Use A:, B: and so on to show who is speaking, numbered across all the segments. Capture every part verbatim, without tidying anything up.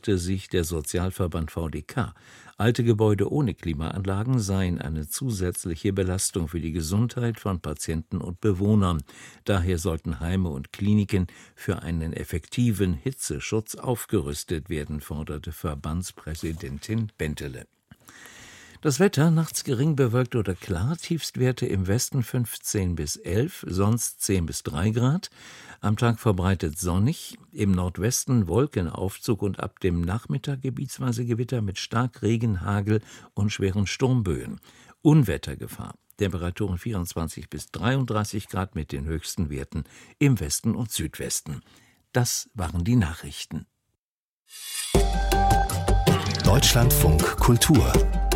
A: äußerte sich der Sozialverband V D K. Alte Gebäude ohne Klimaanlagen seien eine zusätzliche Belastung für die Gesundheit von Patienten und Bewohnern. Daher sollten Heime und Kliniken für einen effektiven Hitzeschutz aufgerüstet werden, forderte Verbandspräsidentin Bentele. Das Wetter, nachts gering bewölkt oder klar, Tiefstwerte im Westen fünfzehn bis elf, sonst zehn bis drei Grad. Am Tag verbreitet sonnig, im Nordwesten Wolkenaufzug und ab dem Nachmittag gebietsweise Gewitter mit Starkregen, Hagel und schweren Sturmböen. Unwettergefahr, Temperaturen vierundzwanzig bis dreiunddreißig Grad mit den höchsten Werten im Westen und Südwesten. Das waren die Nachrichten.
B: Deutschlandfunk Kultur.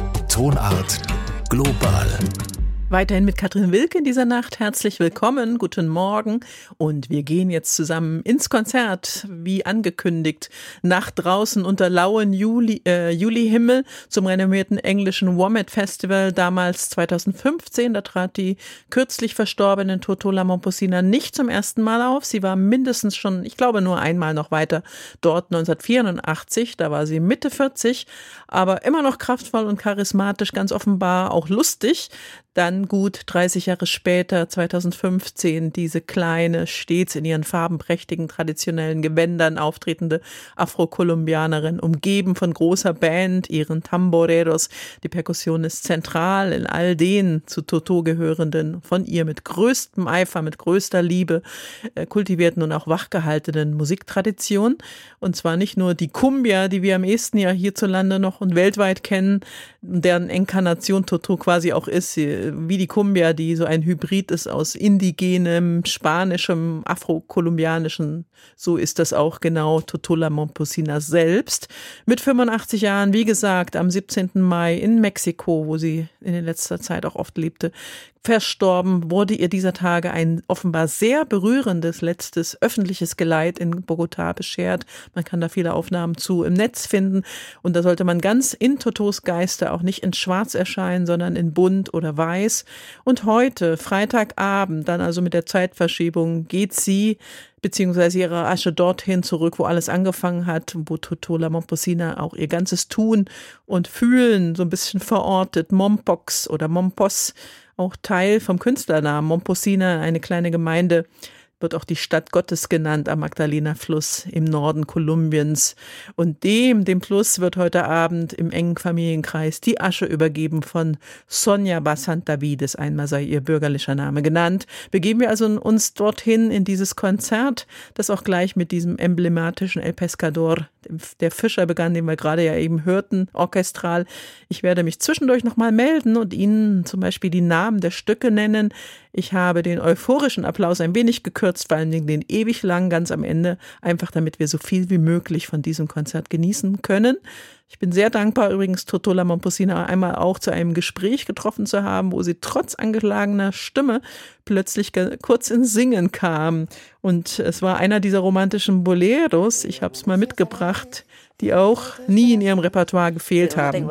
B: Tonart global.
C: Weiterhin mit Katrin Wilke in dieser Nacht. Herzlich willkommen, guten Morgen. Und wir gehen jetzt zusammen ins Konzert, wie angekündigt, nach draußen unter lauen Juli, äh, Julihimmel zum renommierten englischen Womit Festival, damals zweitausendfünfzehn. Da trat die kürzlich verstorbene Totola Momposina nicht zum ersten Mal auf. Sie war mindestens schon, ich glaube, nur einmal noch weiter dort neunzehnhundertvierundachtzig. Da war sie Mitte vierzig, aber immer noch kraftvoll und charismatisch, ganz offenbar auch lustig. Dann gut dreißig Jahre später, zweitausendfünfzehn, diese kleine, stets in ihren farbenprächtigen, traditionellen Gewändern auftretende Afro-Kolumbianerin, umgeben von großer Band, ihren Tamboreros. Die Perkussion ist zentral in all den zu Toto gehörenden, von ihr mit größtem Eifer, mit größter Liebe äh, kultivierten und auch wachgehaltenen Musiktradition. Und zwar nicht nur die Cumbia, die wir am ehesten ja hierzulande noch und weltweit kennen, deren Inkarnation Toto quasi auch ist, wie die Cumbia, die so ein Hybrid ist aus indigenem, spanischem, afro-kolumbianischen. So ist das auch genau Totola Momposina selbst. Mit fünfundachtzig Jahren, wie gesagt, am siebzehnten Mai in Mexiko, wo sie in letzter Zeit auch oft lebte, verstorben, wurde ihr dieser Tage ein offenbar sehr berührendes letztes öffentliches Geleit in Bogotá beschert. Man kann da viele Aufnahmen zu im Netz finden und da sollte man ganz in Totos Geiste auch nicht in schwarz erscheinen, sondern in bunt oder weiß. Und heute, Freitagabend, dann also mit der Zeitverschiebung, geht sie beziehungsweise ihre Asche dorthin zurück, wo alles angefangen hat, wo Totola Momposina auch ihr ganzes Tun und Fühlen so ein bisschen verortet. Mompox oder Mompos, auch Teil vom Künstlernamen Momposina, eine kleine Gemeinde, wird auch die Stadt Gottes genannt am Magdalena-Fluss im Norden Kolumbiens. Und dem, dem Fluss, wird heute Abend im engen Familienkreis die Asche übergeben von Sonia Basantavides, einmal sei ihr bürgerlicher Name genannt. Begeben wir also uns dorthin in dieses Konzert, das auch gleich mit diesem emblematischen El Pescador, der Fischer, begann, den wir gerade ja eben hörten, orchestral. Ich werde mich zwischendurch nochmal melden und Ihnen zum Beispiel die Namen der Stücke nennen. Ich habe den euphorischen Applaus ein wenig gekürzt, vor allem den ewig lang, ganz am Ende, einfach damit wir so viel wie möglich von diesem Konzert genießen können. Ich bin sehr dankbar, übrigens Totola Momposina einmal auch zu einem Gespräch getroffen zu haben, wo sie trotz angeschlagener Stimme plötzlich kurz ins Singen kam. Und es war einer dieser romantischen Boleros, ich habe es mal mitgebracht, die auch nie in ihrem Repertoire gefehlt haben.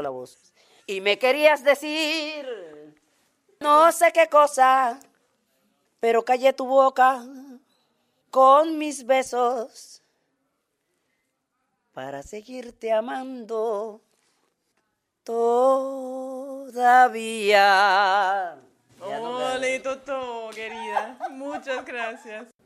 D: Y me querías decir, no sé qué cosa, pero callé tu boca con mis besos para seguirte amando todavía.
C: Ole, Toto, querida. Muchas gracias.